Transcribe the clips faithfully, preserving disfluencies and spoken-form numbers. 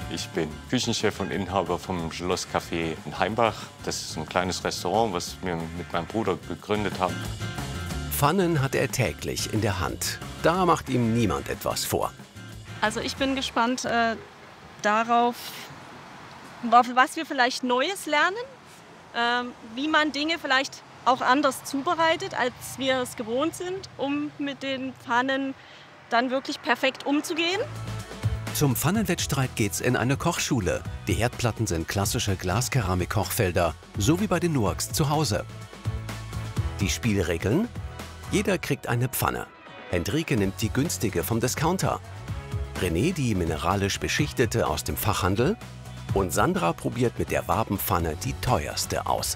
Ich bin Küchenchef und Inhaber vom Schlosscafé in Heimbach. Das ist ein kleines Restaurant, was wir mit meinem Bruder gegründet haben. Pfannen hat er täglich in der Hand. Da macht ihm niemand etwas vor. Also ich bin gespannt äh, darauf, was wir vielleicht Neues lernen, ähm, wie man Dinge vielleicht auch anders zubereitet, als wir es gewohnt sind, um mit den Pfannen dann wirklich perfekt umzugehen. Zum Pfannenwettstreit geht's in eine Kochschule. Die Herdplatten sind klassische Glaskeramik-Kochfelder, so wie bei den Noax zu Hause. Die Spielregeln? Jeder kriegt eine Pfanne. Hendrike nimmt die günstige vom Discounter. René die mineralisch beschichtete aus dem Fachhandel. Und Sandra probiert mit der Wabenpfanne die teuerste aus.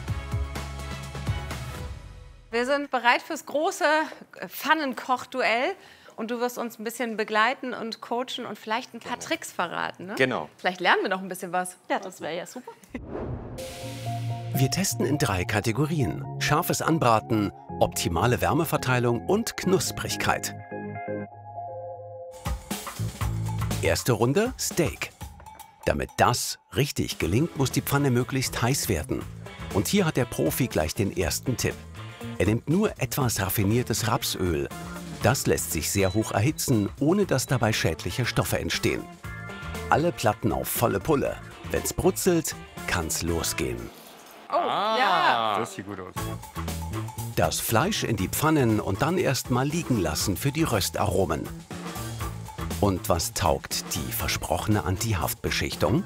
Wir sind bereit fürs große Pfannenkochduell. Und du wirst uns ein bisschen begleiten und coachen und vielleicht ein paar Tricks verraten. Ne? Genau. Vielleicht lernen wir noch ein bisschen was. Ja, das wäre ja super. Wir testen in drei Kategorien: scharfes Anbraten, optimale Wärmeverteilung und Knusprigkeit. Erste Runde: Steak. Damit das richtig gelingt, muss die Pfanne möglichst heiß werden. Und hier hat der Profi gleich den ersten Tipp. Er nimmt nur etwas raffiniertes Rapsöl. Das lässt sich sehr hoch erhitzen, ohne dass dabei schädliche Stoffe entstehen. Alle Platten auf volle Pulle. Wenn's brutzelt, kann's losgehen. Oh, ja. Das sieht gut aus. Das Fleisch in die Pfannen und dann erst mal liegen lassen für die Röstaromen. Und was taugt die versprochene Antihaftbeschichtung?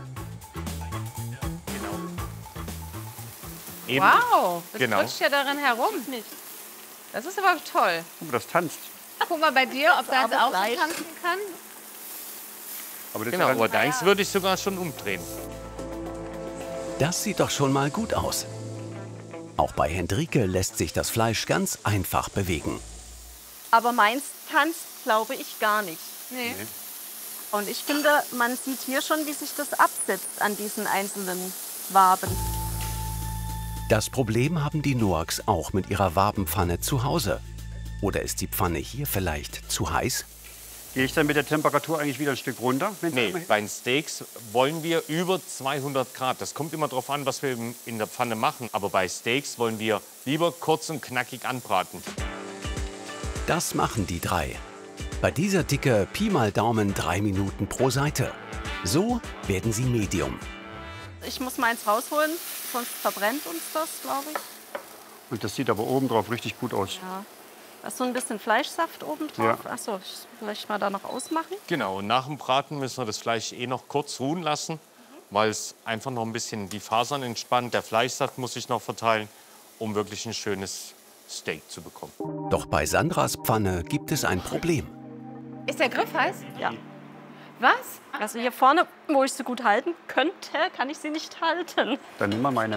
Eben. Wow, das Genau. rutscht ja darin herum. Das ist aber toll. Guck mal, das tanzt. Guck mal bei dir, ob das aber auch so Fleisch. tanzen kann. Aber das Genau, ist aber ja deins würde ich sogar schon umdrehen. Das sieht doch schon mal gut aus. Auch bei Hendrike lässt sich das Fleisch ganz einfach bewegen. Aber meins tanzt, glaube ich, gar nicht. Nee. Und ich finde, man sieht hier schon, wie sich das absetzt an diesen einzelnen Waben. Das Problem haben die Noax auch mit ihrer Wabenpfanne zu Hause. Oder ist die Pfanne hier vielleicht zu heiß? Gehe ich dann mit der Temperatur eigentlich wieder ein Stück runter? wenn's Nee, immer- bei den Steaks wollen wir über zweihundert Grad. Das kommt immer darauf an, was wir in der Pfanne machen. Aber bei Steaks wollen wir lieber kurz und knackig anbraten. Das machen die drei. Bei dieser Dicke Pi mal Daumen drei Minuten pro Seite. So werden sie Medium. Ich muss meins rausholen, sonst verbrennt uns das, glaube ich. Und das sieht aber oben drauf richtig gut aus. Ja. Da ist so ein bisschen Fleischsaft oben drauf. Ja. Achso, vielleicht mal da noch ausmachen. Genau, und nach dem Braten müssen wir das Fleisch eh noch kurz ruhen lassen, weil es einfach noch ein bisschen die Fasern entspannt. Der Fleischsaft muss sich noch verteilen, um wirklich ein schönes Steak zu bekommen. Doch bei Sandras Pfanne gibt es ein Problem. Ist der Griff heiß? Ja. Was? Also hier vorne, wo ich sie gut halten könnte, kann ich sie nicht halten. Dann nimm mal meine.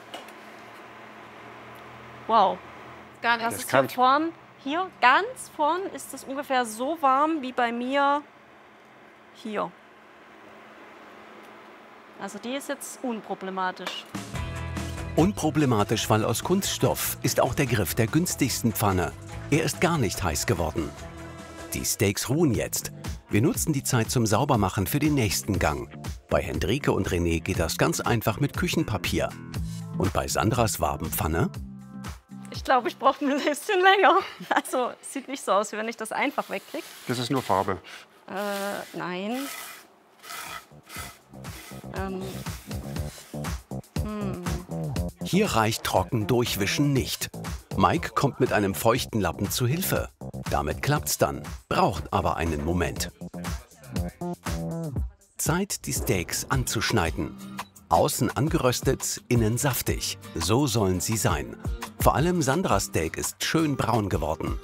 Wow. Gar nicht. Das ist ist hier kalt. vorn, hier ganz vorn ist es ungefähr so warm wie bei mir hier. Also die ist jetzt unproblematisch. Unproblematisch, weil aus Kunststoff ist auch der Griff der günstigsten Pfanne. Er ist gar nicht heiß geworden. Die Steaks ruhen jetzt. Wir nutzen die Zeit zum Saubermachen für den nächsten Gang. Bei Hendrike und René geht das ganz einfach mit Küchenpapier. Und bei Sandras Wabenpfanne? Ich glaube, ich brauche ein bisschen länger. Also es sieht nicht so aus, wie wenn ich das einfach wegkriege. Das ist nur Farbe. Äh, nein. Ähm. Hier reicht trocken durchwischen nicht. Mike kommt mit einem feuchten Lappen zu Hilfe. Damit klappt's dann, braucht aber einen Moment. Zeit, die Steaks anzuschneiden. Außen angeröstet, innen saftig. So sollen sie sein. Vor allem Sandras Steak ist schön braun geworden.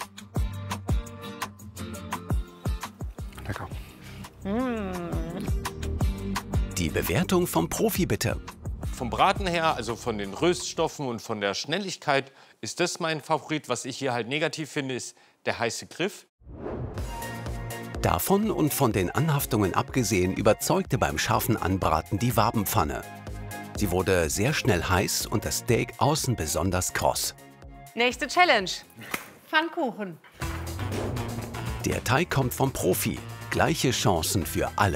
Lecker. Die Bewertung vom Profi bitte. Vom Braten her, also von den Röststoffen und von der Schnelligkeit, ist das mein Favorit. Was ich hier halt negativ finde, ist der heiße Griff. Davon und von den Anhaftungen abgesehen überzeugte beim scharfen Anbraten die Wabenpfanne. Sie wurde sehr schnell heiß und das Steak außen besonders kross. Nächste Challenge. Pfannkuchen. Der Teig kommt vom Profi. Gleiche Chancen für alle.